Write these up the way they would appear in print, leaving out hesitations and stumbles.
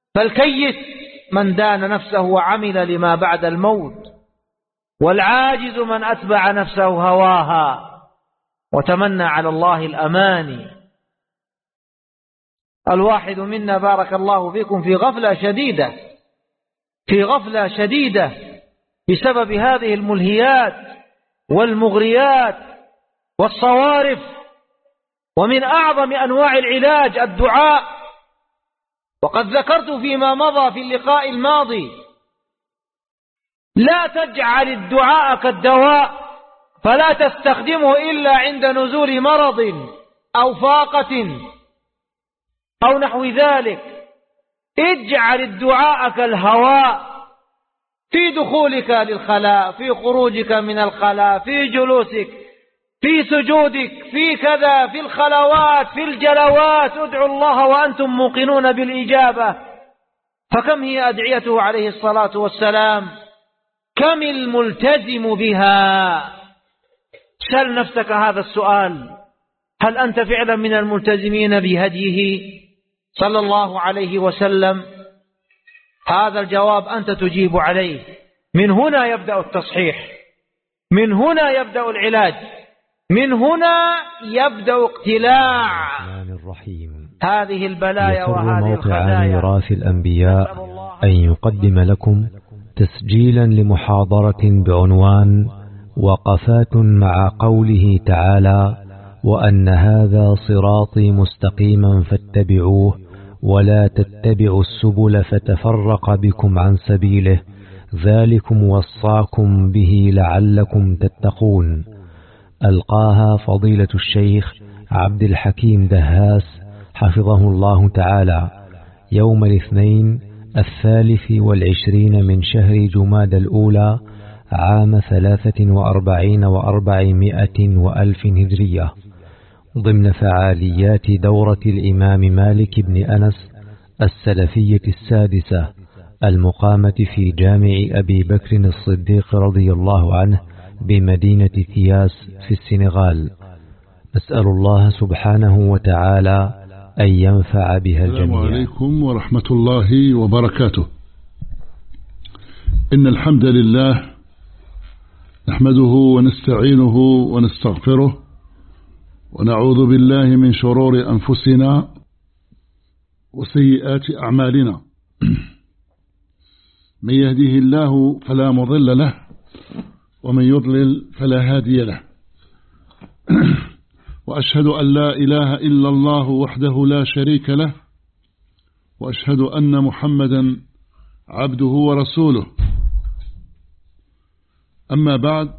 فالكيس من دان نفسه وعمل لما بعد الموت، والعاجز من أتبع نفسه هواها وتمنى على الله الأماني. الواحد منا بارك الله فيكم في غفلة شديدة بسبب هذه الملهيات والمغريات والصوارف. ومن أعظم أنواع العلاج الدعاء، وقد ذكرت فيما مضى في اللقاء الماضي: لا تجعل الدعاء كالدواء فلا تستخدمه إلا عند نزول مرض أو فاقة أو نحو ذلك. اجعل الدعاء كالهواء في دخولك للخلاء، في خروجك من الخلاء، في جلوسك، في سجودك، في كذا، في الخلوات، في الجلوات. ادعوا الله وأنتم موقنون بالإجابة. فكم هي أدعيته عليه الصلاة والسلام، كم الملتزم بها؟ سل نفسك هذا السؤال: هل أنت فعلا من الملتزمين بهديه صلى الله عليه وسلم؟ هذا الجواب أنت تجيب عليه. من هنا يبدأ التصحيح، من هنا يبدأ العلاج، من هنا يبدأ اقتلاع هذه البلايا وهذه الخزايا. يسر موقع ميراث الأنبياء أن يقدم لكم تسجيلا لمحاضرة بعنوان وقفات مع قوله تعالى: وأن هذا صراطي مستقيما فاتبعوه ولا تتبعوا السبل فتفرق بكم عن سبيله ذلكم وصاكم به لعلكم تتقون. ألقاها فضيلة الشيخ عبد الحكيم دهاس حفظه الله تعالى يوم الاثنين 23 من شهر جماد الأولى عام 43 و400 وألف هجرية، ضمن فعاليات دورة الإمام مالك بن أنس السلفية السادسة المقامة في جامع أبي بكر الصديق رضي الله عنه بمدينة ثياس في السنغال. نسأل الله سبحانه وتعالى أن ينفع بها الجميع. السلام عليكم ورحمة الله وبركاته. إن الحمد لله نحمده ونستعينه ونستغفره ونعوذ بالله من شرور أنفسنا وسيئات أعمالنا. من يهده الله فلا مضل له ومن يضلل فلا هادي له. وأشهد أن لا إله إلا الله وحده لا شريك له، وأشهد أن محمدا عبده ورسوله. أما بعد،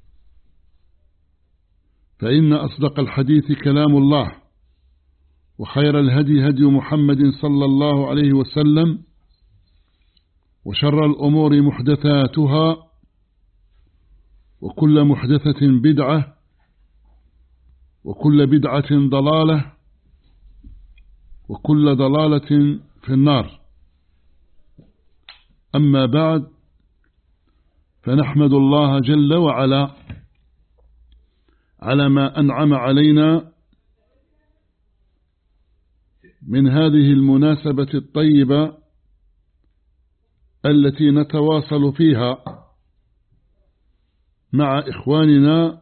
فإن أصدق الحديث كلام الله، وخير الهدي هدي محمد صلى الله عليه وسلم، وشر الأمور محدثاتها، وكل محدثة بدعة، وكل بدعة ضلالة، وكل ضلالة في النار. أما بعد، فنحمد الله جل وعلا على ما أنعم علينا من هذه المناسبة الطيبة التي نتواصل فيها مع إخواننا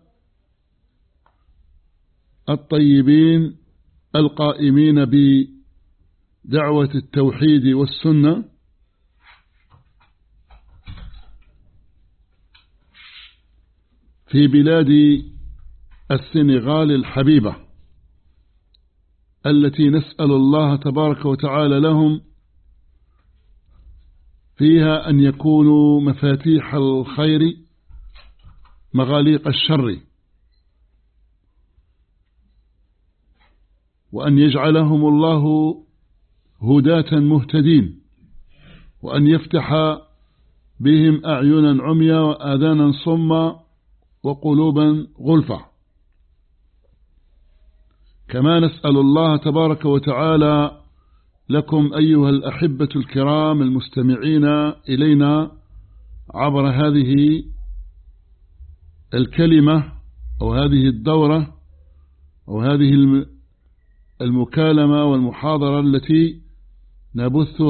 الطيبين القائمين بدعوة التوحيد والسنة في بلاد السنغال الحبيبة، التي نسأل الله تبارك وتعالى لهم فيها أن يكونوا مفاتيح الخير مغاليق الشر، وأن يجعلهم الله هداة مهتدين، وأن يفتح بهم أعينا عميا وآذانا صما وقلوبا غلفة. كما نسأل الله تبارك وتعالى لكم أيها الأحبة الكرام المستمعين إلينا عبر هذه الكلمة أو هذه الدورة أو هذه المكالمة والمحاضرة التي نبث